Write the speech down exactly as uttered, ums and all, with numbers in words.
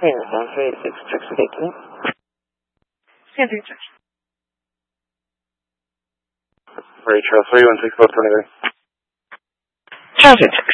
Hey, one three six six eight two. San Francisco. Rachel, three one six four twenty-three. Traffic.